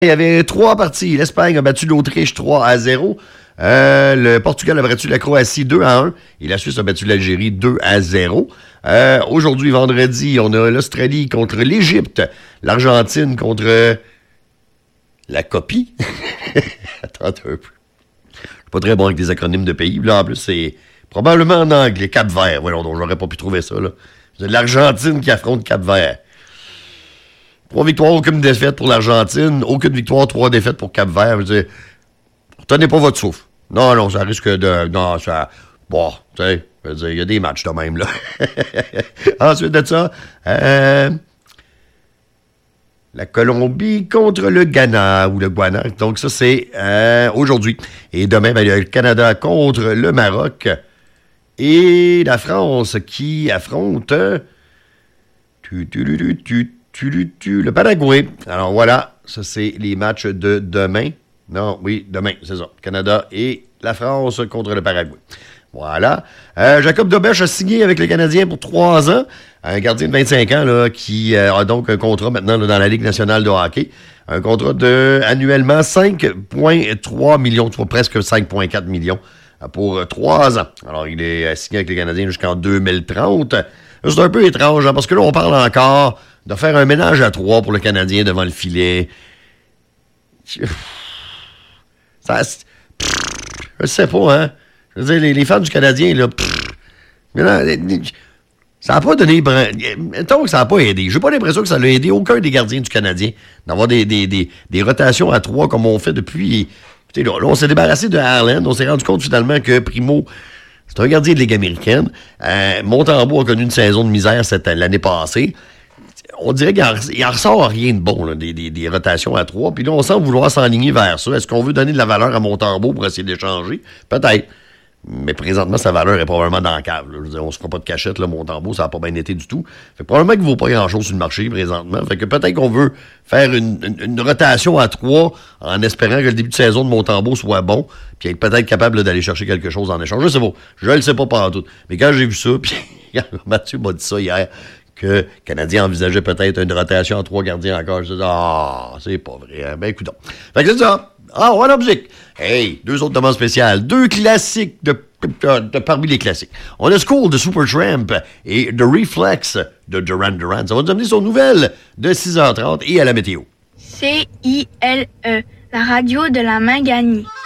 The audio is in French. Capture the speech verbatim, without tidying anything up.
Il y avait trois parties. L'Espagne a battu l'Autriche trois à zéro. Euh, le Portugal a battu la Croatie deux à un. Et la Suisse a battu l'Algérie deux à zéro. Euh, aujourd'hui, vendredi, on a l'Australie contre l'Égypte. L'Argentine contre la copie. Attends un peu. Je suis pas très bon avec des acronymes de pays. Là, en plus, c'est probablement en anglais. Cap-Vert. Voilà, donc j'aurais pas pu trouver ça. Là. C'est l'Argentine qui affronte Cap-Vert. Trois victoires, aucune défaite pour l'Argentine. Aucune victoire, trois défaites pour Cap-Vert. Je veux dire, tenez pas votre souffle. Non, non, ça risque de... Non, ça... Bon, tu sais, je veux dire, il y a des matchs de même, là. Ensuite de ça, euh, la Colombie contre le Ghana, ou le Ghana. Donc ça, c'est euh, aujourd'hui. Et demain, ben, il y a le Canada contre le Maroc. Et la France qui affronte... Tu, tu, tu, tu, tu, Tu, tu, tu, le Paraguay. Alors voilà, ça c'est les matchs de demain. Non, oui, demain, c'est ça. Canada et la France contre le Paraguay. Voilà. Euh, Jacob Dobèche a signé avec le Canadien pour trois ans. Un gardien de vingt-cinq ans là, qui euh, a donc un contrat maintenant là, dans la Ligue nationale de hockey. Un contrat de annuellement cinq virgule trois millions, soit presque cinq virgule quatre millions pour trois ans. Alors il est signé avec les Canadiens jusqu'en deux mille trente. C'est un peu étrange, hein, parce que là, on parle encore de faire un ménage à trois pour le Canadien devant le filet. Ça, je sais pas, hein. Je veux dire, les, les fans du Canadien, là, ça n'a pas donné... Mettons que ça n'a pas aidé. J'ai pas l'impression que ça l'a aidé aucun des gardiens du Canadien d'avoir des, des, des, des rotations à trois comme on fait depuis... Écoutez, là, là, on s'est débarrassé de Harland. On s'est rendu compte finalement que Primo... C'est un gardien de Ligue américaine. Euh, Montembeault a connu une saison de misère cette, l'année passée. On dirait qu'il en ressort rien de bon, là, des, des, des rotations à trois. Puis là, on semble vouloir s'enligner vers ça. Est-ce qu'on veut donner de la valeur à Montembeault pour essayer d'échanger? Peut-être. Mais présentement, sa valeur est probablement dans la cave. Là. Je veux dire, on se fera pas de cachette, là, Montembeault, ça n'a pas bien été du tout. Fait que probablement qu'il ne vaut pas grand-chose sur le marché présentement. Fait que peut-être qu'on veut faire une, une, une rotation à trois en espérant que le début de saison de Montembeault soit bon, puis être peut-être capable là, d'aller chercher quelque chose en échange. Je sais pas. Je le sais pas partout. Mais quand j'ai vu ça, puis Mathieu m'a dit ça hier, que le Canadien envisageait peut-être une rotation à trois gardiens encore. Je dis, ah, c'est pas vrai. Hein? Ben, écoute donc. Fait que c'est ça. Ah, on a musique. Hey, deux autres demandes spéciales. Deux classiques de, de, de parmi les classiques. On a School de Supertramp et The Reflex de Duran Duran. Ça va nous amener sur nouvelle de six heures trente et à la météo. C I L E, la radio de la Manganie.